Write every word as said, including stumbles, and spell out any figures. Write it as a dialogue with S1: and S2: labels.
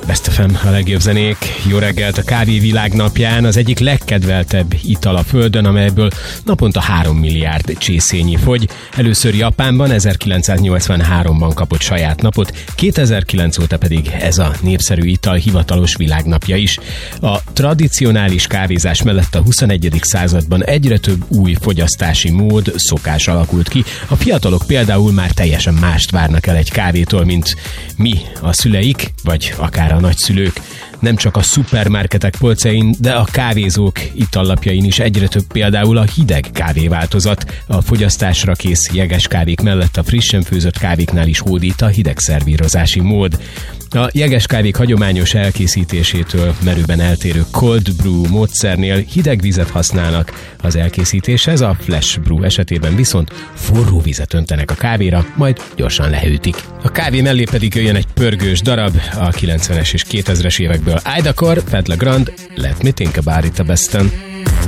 S1: Best ef em, a legjobb zenék. Jó reggelt a kávé világnapján. Az egyik legkedveltebb ital a földön, amelyből naponta három milliárd csészényi fogy. Először Japánban ezerkilencszáznyolcvanháromban kapott saját napot, kétezer-kilenc óta pedig ez a népszerű ital hivatalos világnapja is. A tradicionális kávézás mellett a huszonegyedik században egyre több új fogyasztási mód, szokás alakult ki. A fiatalok például már teljesen mást várnak el egy kávétól, mint mi, a szüleik, vagy akár a nagyszülők. Nem csak a szupermarketek polcain, de a kávézók itallapjain is egyre több például a hideg kávéváltozat. A fogyasztásra kész jeges kávék mellett a frissen főzött kávéknál is hódít a hideg szervírozási mód. A jeges kávék hagyományos elkészítésétől merőben eltérő cold brew módszernél hideg vizet használnak az elkészítéshez, a flash brew esetében viszont forró vizet öntenek a kávéra, majd gyorsan lehűtik. A kávé mellé pedig jöjjön egy pörgős darab, a kilencvenes és kétezres évekből Idakor, Pat LeGrand, Let Me Think About It a Besten.